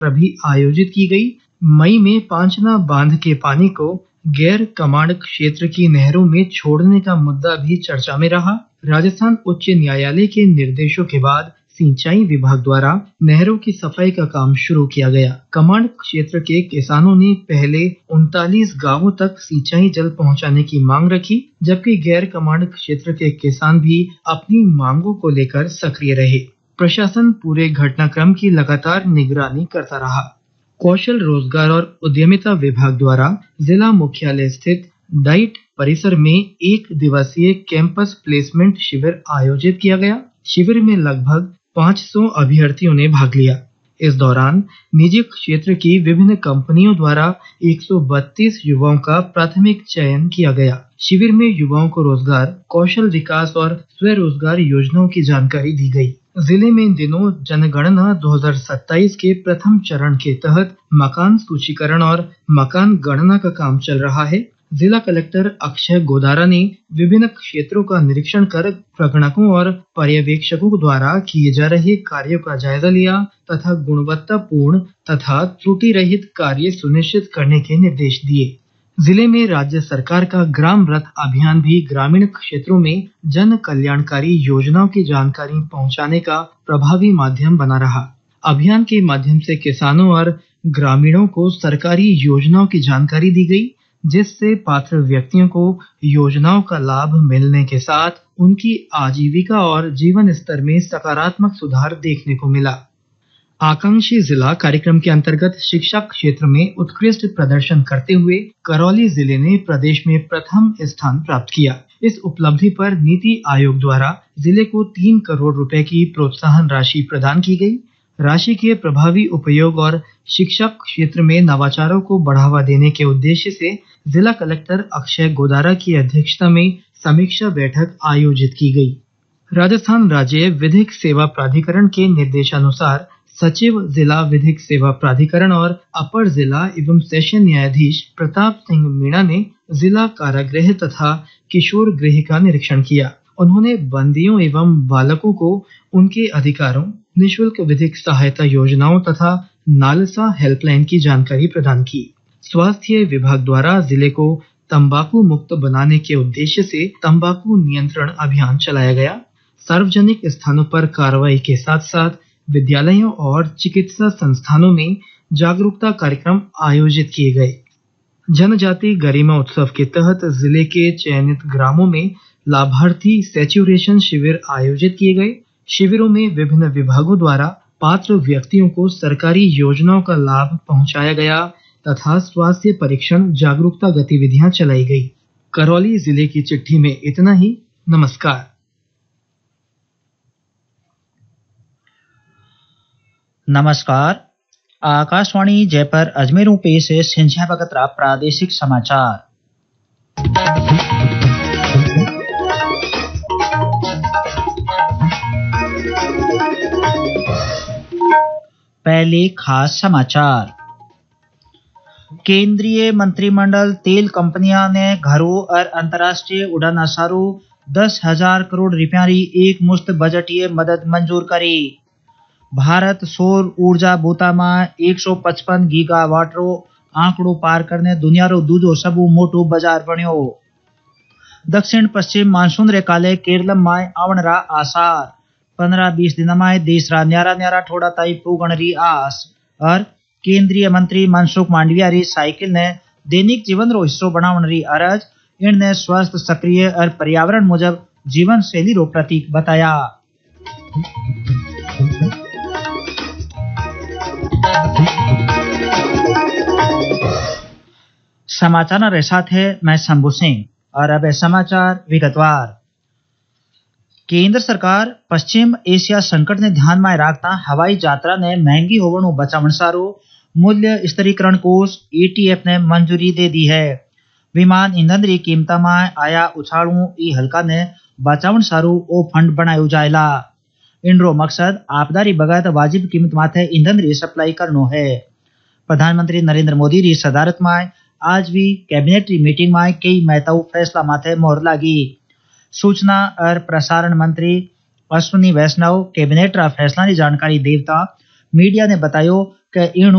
भी आयोजित की गई। मई में पांचना बांध के पानी को गैर कमांड क्षेत्र की नहरों में छोड़ने का मुद्दा भी चर्चा में रहा। राजस्थान उच्च न्यायालय के निर्देशों के बाद सिंचाई विभाग द्वारा नहरों की सफाई का काम शुरू किया गया। कमांड क्षेत्र के किसानों ने पहले 39 गांवों तक सिंचाई जल पहुंचाने की मांग रखी, जबकि गैर कमांड क्षेत्र के किसान भी अपनी मांगों को लेकर सक्रिय रहे। प्रशासन पूरे घटनाक्रम की लगातार निगरानी करता रहा। कौशल रोजगार और उद्यमिता विभाग द्वारा जिला मुख्यालय स्थित डाइट परिसर में 1 दिवसीय कैंपस प्लेसमेंट शिविर आयोजित किया गया। शिविर में लगभग 500 अभ्यर्थियों ने भाग लिया। इस दौरान निजी क्षेत्र की विभिन्न कंपनियों द्वारा 132 युवाओं का प्राथमिक चयन किया गया। शिविर में युवाओं को रोजगार, कौशल विकास और स्वरोजगार योजनाओं की जानकारी दी गई। जिले में इन दिनों जनगणना 2027 के प्रथम चरण के तहत मकान सूचीकरण और मकान गणना का काम चल रहा है। जिला कलेक्टर अक्षय गोदारा ने विभिन्न क्षेत्रों का निरीक्षण कर प्रगणकों और पर्यवेक्षकों द्वारा किए जा रहे कार्यों का जायजा लिया तथा गुणवत्तापूर्ण तथा त्रुटि रहित कार्य सुनिश्चित करने के निर्देश दिए। जिले में राज्य सरकार का ग्राम रथ अभियान भी ग्रामीण क्षेत्रों में जन कल्याणकारी योजनाओं की जानकारी पहुंचाने का प्रभावी माध्यम बना रहा। अभियान के माध्यम से किसानों और ग्रामीणों को सरकारी योजनाओं की जानकारी दी गई, जिससे पात्र व्यक्तियों को योजनाओं का लाभ मिलने के साथ उनकी आजीविका और जीवन स्तर में सकारात्मक सुधार देखने को मिला। आकांक्षी जिला कार्यक्रम के अंतर्गत शिक्षा क्षेत्र में उत्कृष्ट प्रदर्शन करते हुए करौली जिले ने प्रदेश में प्रथम स्थान प्राप्त किया। इस उपलब्धि पर नीति आयोग द्वारा जिले को 3 करोड़ रुपए की प्रोत्साहन राशि प्रदान की गई। राशि के प्रभावी उपयोग और शिक्षा क्षेत्र में नवाचारों को बढ़ावा देने के उद्देश्य से जिला कलेक्टर अक्षय गोदारा की अध्यक्षता में समीक्षा बैठक आयोजित की गई। राजस्थान राज्य विधिक सेवा प्राधिकरण के निर्देशानुसार सचिव जिला विधिक सेवा प्राधिकरण और अपर जिला एवं सेशन न्यायाधीश प्रताप सिंह मीणा ने जिला कारागृह तथा किशोर गृह का निरीक्षण किया। उन्होंने बंदियों एवं बालकों को उनके अधिकारों, निःशुल्क विधिक सहायता योजनाओं तथा नालसा हेल्पलाइन की जानकारी प्रदान की। स्वास्थ्य विभाग द्वारा जिले को तंबाकू मुक्त बनाने के उद्देश्य से तंबाकू नियंत्रण अभियान चलाया गया। सार्वजनिक स्थानों पर कार्रवाई के साथ साथ विद्यालयों और चिकित्सा संस्थानों में जागरूकता कार्यक्रम आयोजित किए गए। जनजाति गरिमा उत्सव के तहत जिले के चयनित ग्रामों में लाभार्थी सैचुरेशन शिविर आयोजित किए गए। शिविरों में विभिन्न विभागों द्वारा पात्र व्यक्तियों को सरकारी योजनाओं का लाभ पहुंचाया गया तथा स्वास्थ्य परीक्षण जागरूकता गतिविधियां चलाई गई। करौली जिले की चिट्ठी में इतना ही। नमस्कार। नमस्कार। आकाशवाणी जयपुर अजमेरों पेश है संध्या बगतरा प्रादेशिक समाचार। पहले खास समाचार। केंद्रीय मंत्रिमंडल तेल कंपनियां ने घरों और अंतर्राष्ट्रीय उड़ान असारों 10,000 करोड़ रुपया की एक मुश्त बजटीय मदद मंजूर करी। भारत सौर ऊर्जा बूता में 155 गीगावाट रो आंकड़ो पार करने दुनिया रो दूजो सबू मोटो बाजार बन्यो। दक्षिण पश्चिम मानसून रे काले केरल में आवण रा आसार। 15-20 दिन में देश रा न्यारा न्यारा ठोड़ा ताई पुगण री आस। और केंद्रीय मंत्री मनसुख मांडविया री साइकिल ने दैनिक जीवन रो हिस्सो बनावण री अरज। इनने स्वस्थ, सक्रिय और पर्यावरण मुजब जीवन शैली रो प्रतीक बताया। समाचार रे साथ है मैं शंभू सिंह और अब समाचार विगतवार। केंद्र सरकार पश्चिम एशिया संकट ने ध्यान में रखता हवाई यात्रा ने महंगी होवणु बचावण सारो मूल्य स्थिरीकरण कोष ETF ने मंजूरी दे दी है। विमान ईंधन री कीमत में आया उछाळू ई हल्का ने बचावण सारू ओ फंड बनायो जायला। इनरो मकसद आपदा री बगत वाजिब कीमत माथे ईंधन री सप्लाई करनो है। प्रधानमंत्री नरेंद्र मोदी री सदारत में आज भी कैबिनेट री मीटिंग में कई महत्वपूर्ण फैसला माथे मोहर लागी। सूचना और प्रसारण मंत्री अश्विनी वैष्णव कैबिनेट रा फैसला की जानकारी देवता मीडिया ने बतायो कि